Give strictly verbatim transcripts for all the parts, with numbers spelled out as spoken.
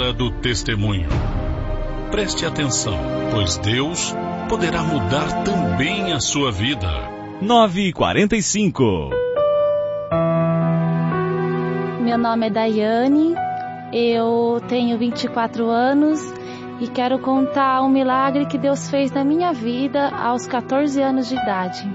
hora do testemunho. Preste atenção, pois Deus poderá mudar também a sua vida. nove e quarenta e cinco. Meu nome é Daiane, eu tenho vinte e quatro anos e quero contar um milagre que Deus fez na minha vida aos quatorze anos de idade.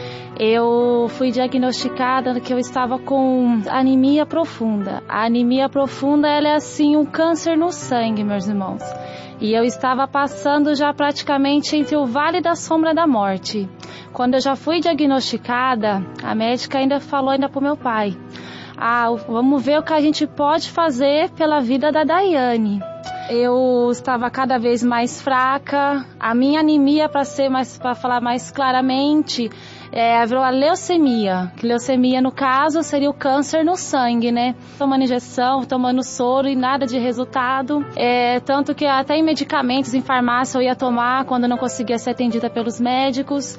Eu fui diagnosticada que eu estava com anemia profunda. A anemia profunda, ela é assim um câncer no sangue, meus irmãos. E eu estava passando já praticamente entre o vale da sombra da morte. Quando eu já fui diagnosticada, a médica ainda falou ainda pro meu pai: ah, vamos ver o que a gente pode fazer pela vida da Daiane. Eu estava cada vez mais fraca. A minha anemia, para ser mais, para falar mais claramente, é, virou a leucemia. Que leucemia, no caso, seria o câncer no sangue, né? Tomando injeção, tomando soro e nada de resultado. É, tanto que até em medicamentos, em farmácia, eu ia tomar quando não conseguia ser atendida pelos médicos.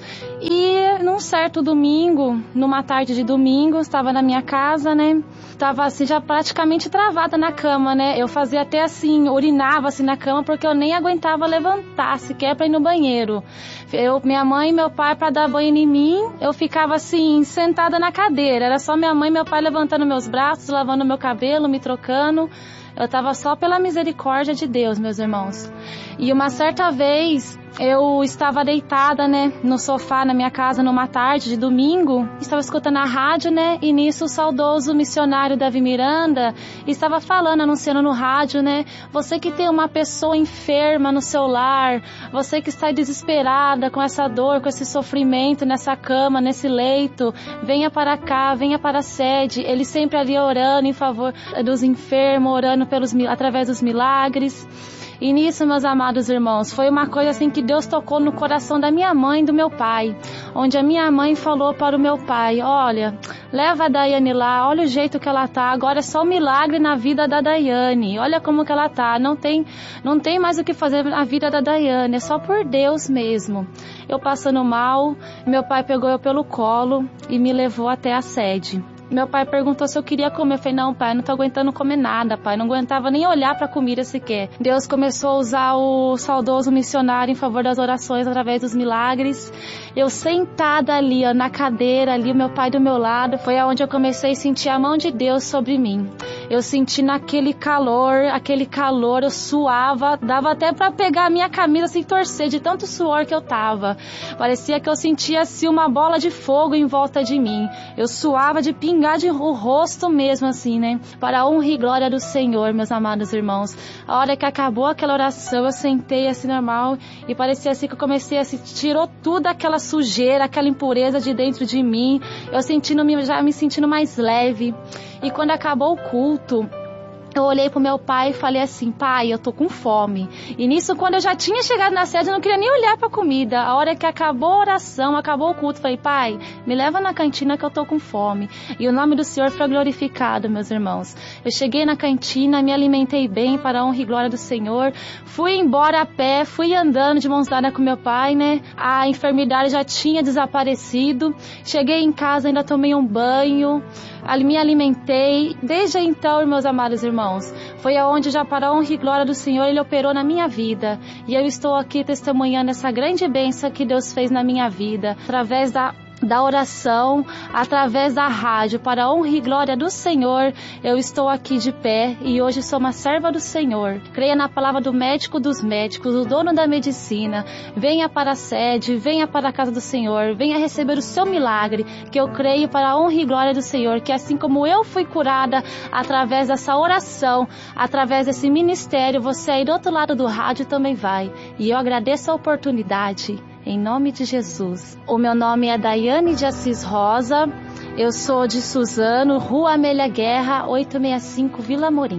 E num certo domingo, numa tarde de domingo, estava na minha casa, né? Estava assim, já praticamente travada na cama, né? Eu fazia até assim, urinava assim na cama, porque eu nem aguentava levantar, sequer para ir no banheiro. Eu, minha mãe e meu pai, para dar banho em mim, eu ficava assim, sentada na cadeira. Era só minha mãe e meu pai levantando meus braços, lavando meu cabelo, me trocando. Eu estava só pela misericórdia de Deus, meus irmãos. E uma certa vez, eu estava deitada, né, no sofá na minha casa numa tarde de domingo, estava escutando a rádio, né, e nisso o saudoso missionário Davi Miranda estava falando, anunciando no rádio, né, você que tem uma pessoa enferma no seu lar, você que está desesperada com essa dor, com esse sofrimento nessa cama, nesse leito, venha para cá, venha para a sede. Ele sempre ali orando em favor dos enfermos, orando pelos, através dos milagres. E nisso, meus amados irmãos, foi uma coisa assim que Deus tocou no coração da minha mãe e do meu pai, onde a minha mãe falou para o meu pai: olha, leva a Daiane lá, olha o jeito que ela tá, agora é só um milagre na vida da Daiane, olha como que ela tá, não tem, não tem mais o que fazer na vida da Daiane, é só por Deus mesmo. Eu passando mal, meu pai pegou eu pelo colo e me levou até a sede. Meu pai perguntou se eu queria comer. Eu falei: não, pai, não tô aguentando comer nada, pai. Não aguentava nem olhar pra comida sequer. Deus começou a usar o saudoso missionário em favor das orações através dos milagres. Eu sentada ali, ó, na cadeira ali, o meu pai do meu lado, foi aonde eu comecei a sentir a mão de Deus sobre mim. Eu senti naquele calor, aquele calor, eu suava, dava até pra pegar a minha camisa assim, torcer de tanto suor que eu tava. Parecia que eu sentia assim uma bola de fogo em volta de mim. Eu suava de pingar de o rosto mesmo assim, né? Para a honra e glória do Senhor, meus amados irmãos. A hora que acabou aquela oração, eu sentei assim normal e parecia assim que eu comecei a se tirou tudo aquela sujeira, aquela impureza de dentro de mim. Eu sentindo, já me sentindo mais leve. E quando acabou o culto, eu olhei pro meu pai e falei assim: pai, eu tô com fome. E nisso, quando eu já tinha chegado na sede, eu não queria nem olhar pra comida. A hora que acabou a oração, acabou o culto, falei: pai, me leva na cantina que eu tô com fome. E o nome do Senhor foi glorificado, meus irmãos. Eu cheguei na cantina, me alimentei bem para a honra e glória do Senhor. Fui embora a pé, fui andando de mãos dadas com meu pai, né? A enfermidade já tinha desaparecido. Cheguei em casa, ainda tomei um banho, me alimentei. Desde então, meus amados irmãos, foi aonde já para a honra e glória do Senhor Ele operou na minha vida. E eu estou aqui testemunhando essa grande bênção que Deus fez na minha vida, através da da oração, através da rádio, para a honra e glória do Senhor. Eu estou aqui de pé e hoje sou uma serva do Senhor. Creia na palavra do médico dos médicos, o dono da medicina. Venha para a sede, venha para a casa do Senhor, venha receber o seu milagre, que eu creio para a honra e glória do Senhor, que assim como eu fui curada através dessa oração, através desse ministério, você aí do outro lado do rádio também vai. E eu agradeço a oportunidade. Em nome de Jesus. O meu nome é Daiane de Assis Rosa. Eu sou de Suzano, Rua Amélia Guerra, oitocentos e sessenta e cinco, Vila Morim.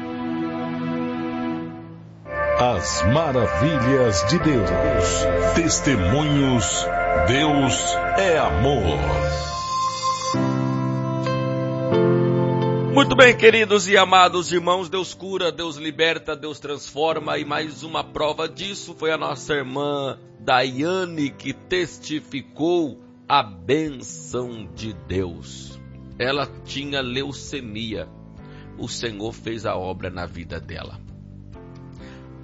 As maravilhas de Deus. Testemunhos. Deus é amor. Muito bem, queridos e amados irmãos, Deus cura, Deus liberta, Deus transforma, e mais uma prova disso foi a nossa irmã Daiane, que testificou a bênção de Deus. Ela tinha leucemia, o Senhor fez a obra na vida dela.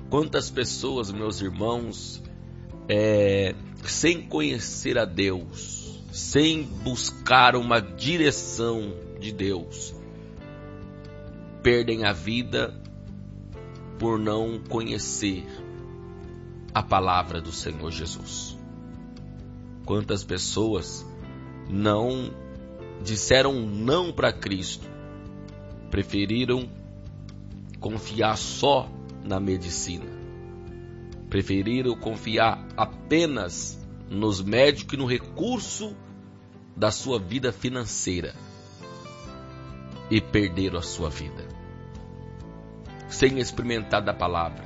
Quantas pessoas, meus irmãos, é, sem conhecer a Deus, sem buscar uma direção de Deus, perdem a vida por não conhecer a palavra do Senhor Jesus. Quantas pessoas não disseram não para Cristo, preferiram confiar só na medicina, preferiram confiar apenas nos médicos e no recurso da sua vida financeira e perderam a sua vida, sem experimentar da palavra.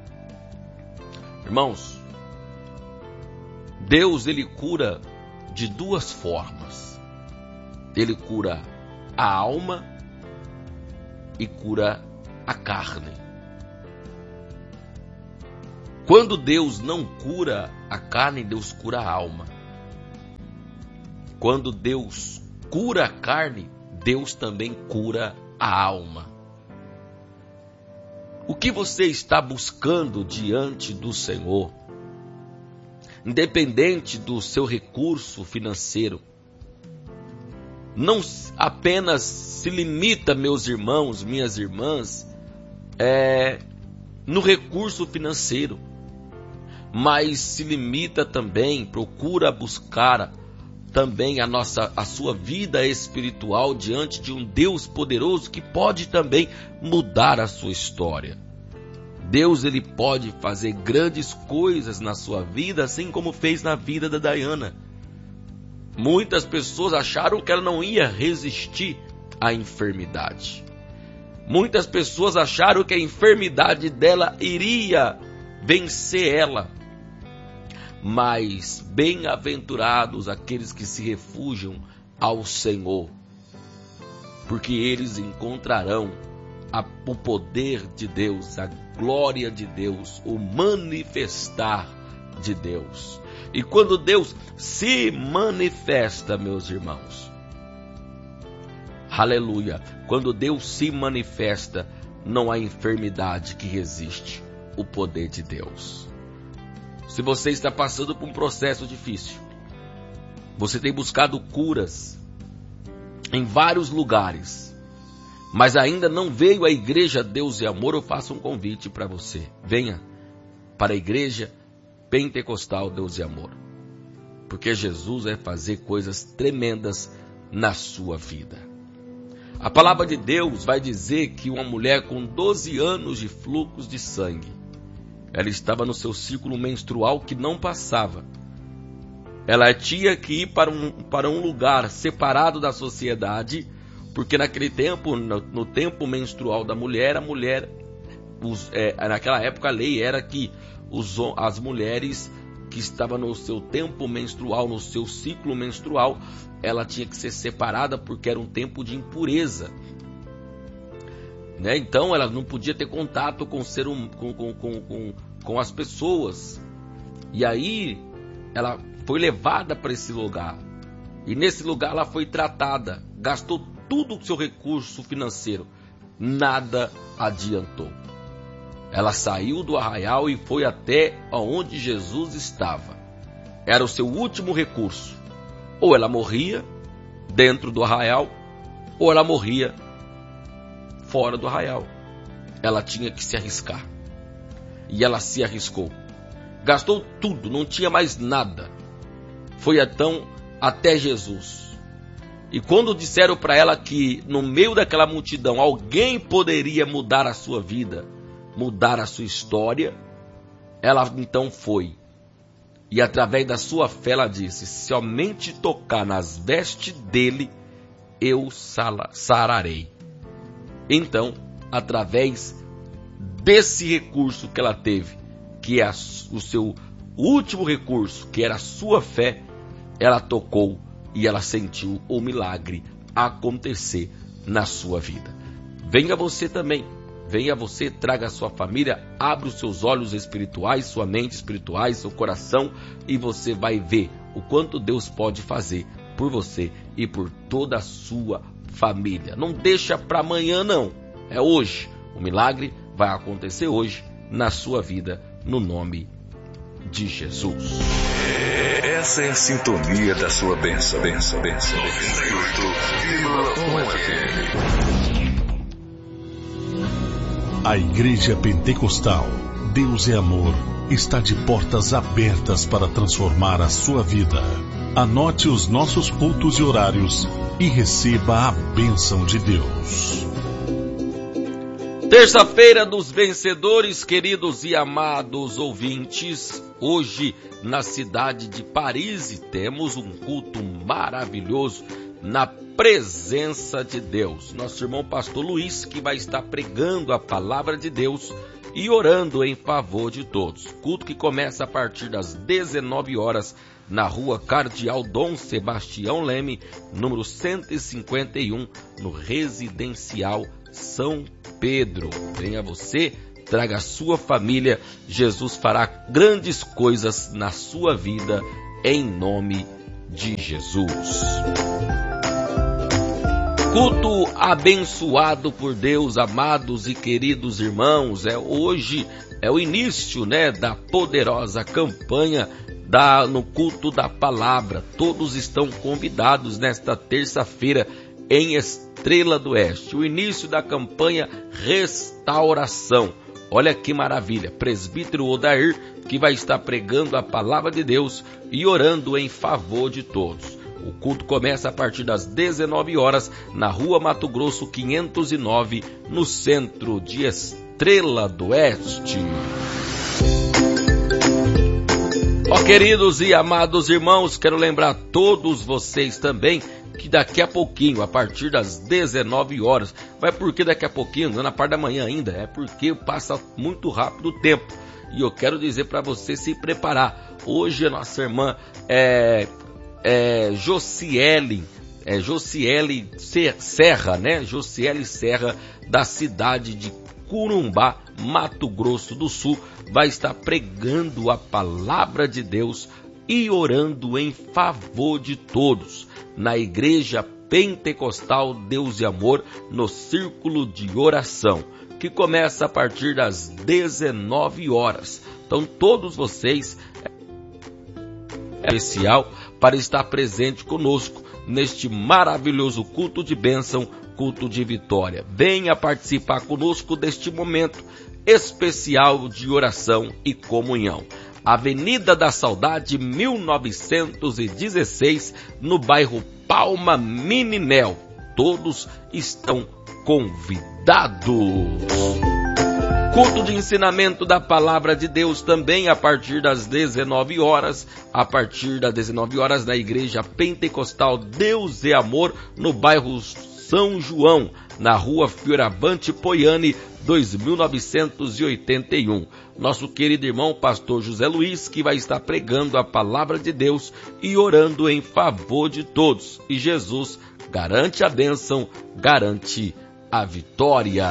Irmãos, Deus, Ele cura de duas formas. Ele cura a alma e cura a carne. Quando Deus não cura a carne, Deus cura a alma. Quando Deus cura a carne, Deus também cura a alma. O que você está buscando diante do Senhor, independente do seu recurso financeiro, não apenas se limita, meus irmãos, minhas irmãs, é, no recurso financeiro, mas se limita também, procura buscar também a, nossa, a sua vida espiritual diante de um Deus poderoso que pode também mudar a sua história. Deus, Ele pode fazer grandes coisas na sua vida, assim como fez na vida da Daiana. Muitas pessoas acharam que ela não ia resistir à enfermidade. Muitas pessoas acharam que a enfermidade dela iria vencer ela. Mas bem-aventurados aqueles que se refugiam ao Senhor, porque eles encontrarão a, o poder de Deus, a glória de Deus, o manifestar de Deus. E quando Deus se manifesta, meus irmãos, aleluia, quando Deus se manifesta, não há enfermidade que resiste o poder de Deus. Se você está passando por um processo difícil, você tem buscado curas em vários lugares, mas ainda não veio à igreja Deus e Amor, eu faço um convite para você. Venha para a igreja pentecostal Deus e Amor, porque Jesus vai fazer coisas tremendas na sua vida. A palavra de Deus vai dizer que uma mulher com doze anos de fluxos de sangue, ela estava no seu ciclo menstrual que não passava. Ela tinha que ir para um, para um lugar separado da sociedade, porque naquele tempo, no, no tempo menstrual da mulher, a mulher, os, é, naquela época a lei era que os, as mulheres que estavam no seu tempo menstrual, no seu ciclo menstrual, ela tinha que ser separada porque era um tempo de impureza. Né? Então ela não podia ter contato com, ser um, com, com, com, com, com as pessoas. E aí ela foi levada para esse lugar. E nesse lugar ela foi tratada. Gastou tudo o seu recurso financeiro. Nada adiantou. Ela saiu do arraial e foi até onde Jesus estava. Era o seu último recurso. Ou ela morria dentro do arraial, ou ela morria fora do arraial. Ela tinha que se arriscar. E ela se arriscou. Gastou tudo, não tinha mais nada. Foi então até Jesus. E quando disseram para ela que no meio daquela multidão alguém poderia mudar a sua vida, mudar a sua história, ela então foi. E através da sua fé ela disse: se somente tocar nas vestes dele, eu sararei. Então, através desse recurso que ela teve, que é o seu último recurso, que era a sua fé, ela tocou e ela sentiu o milagre acontecer na sua vida. Venha você também, venha você, traga a sua família, abra os seus olhos espirituais, sua mente espiritual, seu coração, e você vai ver o quanto Deus pode fazer por você e por toda a sua família. Não deixa para amanhã não, é hoje. O milagre vai acontecer hoje, na sua vida, no nome de Jesus. Essa é a sintonia da sua bênção, bênção, bênção. noventa e oito vírgula um F M. A Igreja Pentecostal, Deus é Amor, está de portas abertas para transformar a sua vida. Anote os nossos cultos e horários e receba a bênção de Deus. Terça-feira dos vencedores, queridos e amados ouvintes. Hoje, na cidade de Paris, temos um culto maravilhoso na presença de Deus. Nosso irmão pastor Luiz, que vai estar pregando a palavra de Deus e orando em favor de todos. Culto que começa a partir das dezenove horas na rua Cardeal Dom Sebastião Leme, número cento e cinquenta e um, no Residencial São Pedro. Venha você, traga a sua família, Jesus fará grandes coisas na sua vida, em nome de Jesus. Culto abençoado por Deus, amados e queridos irmãos. É hoje é o início, né, da poderosa campanha da, no culto da palavra. Todos estão convidados nesta terça-feira em Estrela do Oeste. O início da campanha Restauração. Olha que maravilha. Presbítero Odair, que vai estar pregando a palavra de Deus e orando em favor de todos. O culto começa a partir das dezenove horas na rua Mato Grosso quinhentos e nove, no centro de Estrela do Oeste. Ó, queridos e amados irmãos, quero lembrar a todos vocês também que daqui a pouquinho, a partir das dezenove horas, vai porque daqui a pouquinho, não é na parte da manhã ainda, é porque passa muito rápido o tempo. E eu quero dizer para você se preparar. Hoje a nossa irmã é... É, Josiele, é, Josiele Serra, né? Josiele Serra, da cidade de Corumbá, Mato Grosso do Sul, vai estar pregando a palavra de Deus e orando em favor de todos, na Igreja Pentecostal Deus e Amor, no Círculo de Oração, que começa a partir das dezenove horas. Então todos vocês, é especial para estar presente conosco neste maravilhoso culto de bênção, culto de vitória. Venha participar conosco deste momento especial de oração e comunhão. Avenida da Saudade, mil novecentos e dezesseis, no bairro Palma Mininel. Todos estão convidados. Culto de ensinamento da palavra de Deus também a partir das dezenove horas, a partir das dezenove horas na Igreja Pentecostal Deus é Amor, no bairro São João, na rua Fioravante Poiani, dois mil novecentos e oitenta e um. Nosso querido irmão pastor José Luiz, que vai estar pregando a palavra de Deus e orando em favor de todos. E Jesus garante a bênção, garante a vitória.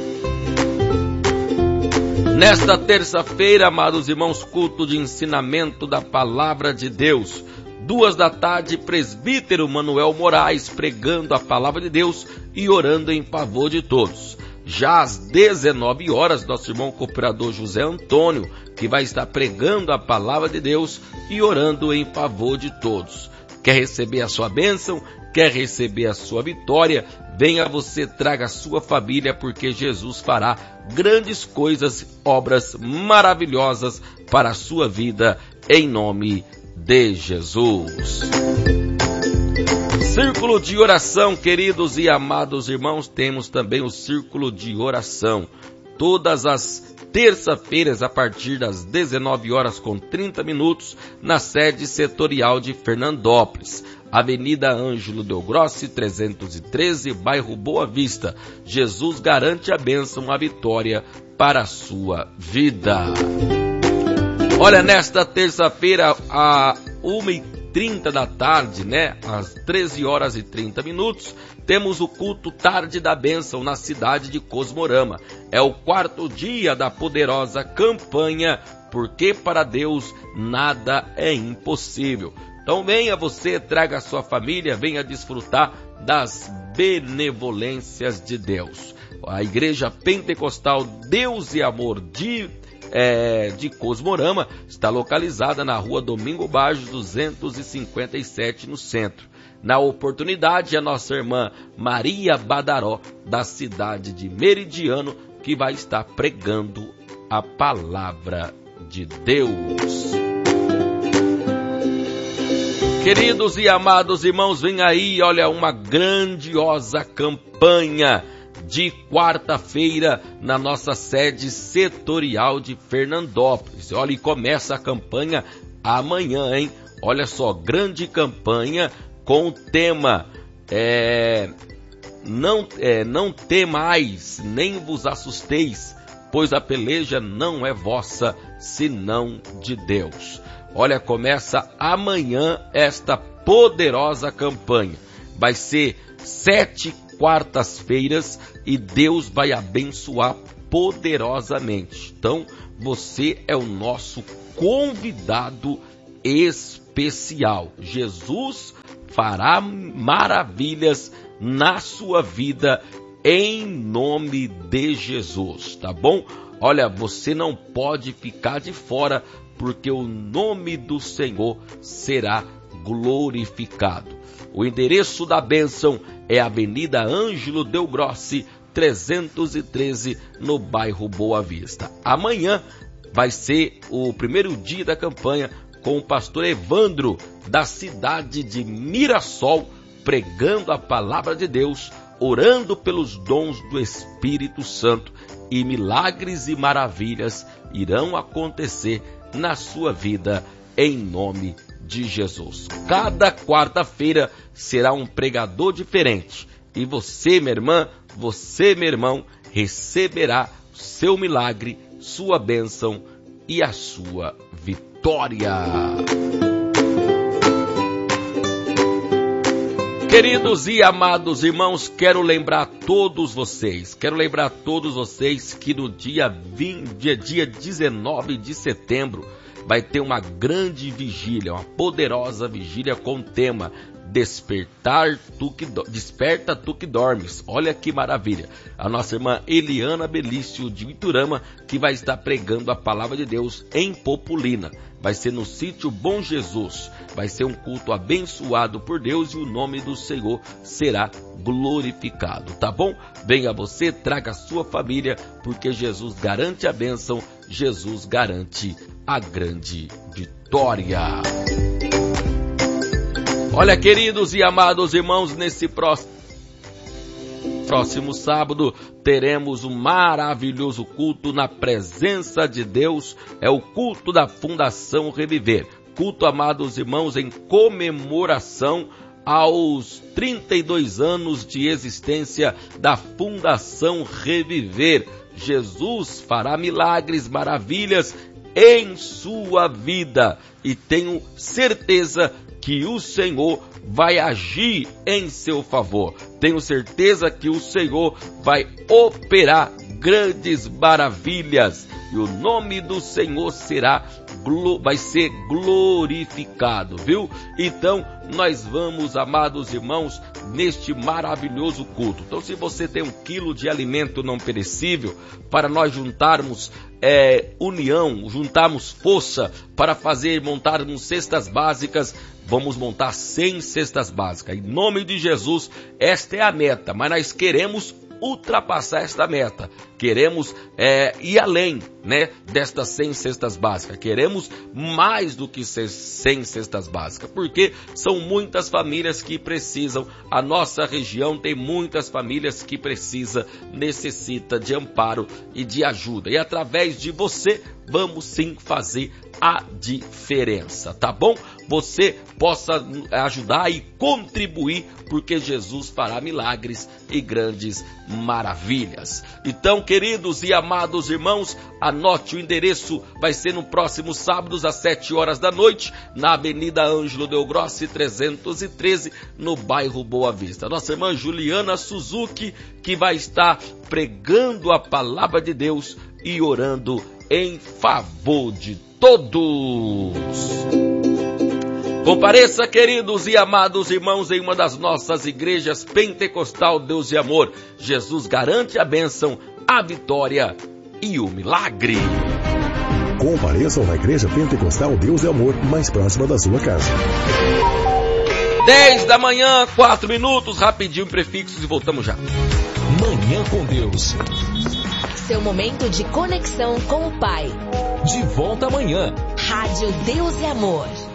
Nesta terça-feira, amados irmãos, culto de ensinamento da palavra de Deus. Duas da tarde, presbítero Manuel Moraes pregando a palavra de Deus e orando em favor de todos. Já às dezenove horas, nosso irmão cooperador José Antônio, que vai estar pregando a palavra de Deus e orando em favor de todos. Quer receber a sua bênção? Quer receber a sua vitória? Venha você, traga a sua família, porque Jesus fará grandes coisas, obras maravilhosas para a sua vida, em nome de Jesus. Círculo de oração, queridos e amados irmãos, temos também o círculo de oração. Todas as terça-feiras, a partir das dezenove horas com trinta minutos, na sede setorial de Fernandópolis. Avenida Ângelo Del Grossi, trezentos e treze, bairro Boa Vista. Jesus garante a bênção, a vitória para a sua vida. Olha, nesta terça-feira, a uma e trinta da tarde, né, às treze horas e trinta minutos, temos o culto Tarde da Bênção na cidade de Cosmorama. É o quarto dia da poderosa campanha, porque para Deus nada é impossível. Então venha você, traga a sua família, venha desfrutar das benevolências de Deus. A Igreja Pentecostal Deus e Amor de é, de Cosmorama, está localizada na rua Domingo Barros duzentos e cinquenta e sete, no centro. Na oportunidade, a nossa irmã Maria Badaró, da cidade de Meridiano, que vai estar pregando a palavra de Deus. Queridos e amados irmãos, vem aí, olha, uma grandiosa campanha de quarta-feira na nossa sede setorial de Fernandópolis. Olha, e começa a campanha amanhã, hein? Olha só, grande campanha com o tema é, não, é, não temais, nem vos assusteis, pois a peleja não é vossa, senão de Deus. Olha, começa amanhã esta poderosa campanha. Vai ser sete quartas-feiras e Deus vai abençoar poderosamente. Então, você é o nosso convidado especial. Jesus fará maravilhas na sua vida em nome de Jesus, tá bom? Olha, você não pode ficar de fora, porque o nome do Senhor será glorificado. O endereço da bênção é Avenida Ângelo Del Grossi, trezentos e treze, no bairro Boa Vista. Amanhã vai ser o primeiro dia da campanha com o pastor Evandro, da cidade de Mirassol, pregando a palavra de Deus, orando pelos dons do Espírito Santo, e milagres e maravilhas irão acontecer na sua vida, em nome de Jesus. Cada quarta-feira será um pregador diferente, e você, minha irmã, você, meu irmão, receberá seu milagre, sua bênção e a sua vitória. Queridos e amados irmãos, quero lembrar a todos vocês, quero lembrar a todos vocês que no dia, vinte, dia dezenove de setembro vai ter uma grande vigília, uma poderosa vigília com o tema Despertar tu que do... Desperta tu que dormes. Olha que maravilha. A nossa irmã Eliana Belício de Iturama, que vai estar pregando a palavra de Deus em Populina. Vai ser no sítio Bom Jesus. Vai ser um culto abençoado por Deus e o nome do Senhor será glorificado, tá bom? Venha você, traga a sua família, porque Jesus garante a bênção, Jesus garante a grande vitória. Olha, queridos e amados irmãos, nesse próximo, próximo sábado teremos um maravilhoso culto na presença de Deus. É o culto da Fundação Reviver. Culto, amados irmãos, em comemoração aos trinta e dois anos de existência da Fundação Reviver. Jesus fará milagres, maravilhas em sua vida, e tenho certeza que o Senhor vai agir em seu favor. Tenho certeza que o Senhor vai operar grandes maravilhas, e o nome do Senhor será, vai ser glorificado, viu? Então, nós vamos, amados irmãos, neste maravilhoso culto. Então, se você tem um quilo de alimento não perecível, para nós juntarmos é, união, juntarmos força para fazer, montarmos cestas básicas, vamos montar cem cestas básicas. Em nome de Jesus, esta é a meta, mas nós queremos ultrapassar esta meta. Queremos é, ir além, né, destas cem cestas básicas. Queremos mais do que cem cestas básicas, porque são muitas famílias que precisam. A nossa região tem muitas famílias que precisam, necessita de amparo e de ajuda. E através de você, vamos sim fazer a diferença, tá bom? Você possa ajudar e contribuir, porque Jesus fará milagres e grandes maravilhas. Então, queridos e amados irmãos, anote o endereço, vai ser no próximo sábado, às sete horas da noite, na Avenida Ângelo Del Grossi, trezentos e treze, no bairro Boa Vista. Nossa irmã Juliana Suzuki, que vai estar pregando a palavra de Deus e orando em favor de todos. Compareça, queridos e amados irmãos, em uma das nossas igrejas pentecostal Deus e Amor. Jesus garante a bênção, a vitória e o milagre. Compareçam na Igreja Pentecostal Deus é Amor, mais próxima da sua casa. dez da manhã, quatro minutos, rapidinho, prefixos e voltamos já. Manhã com Deus. Seu momento de conexão com o Pai. De volta amanhã. Rádio Deus e Amor.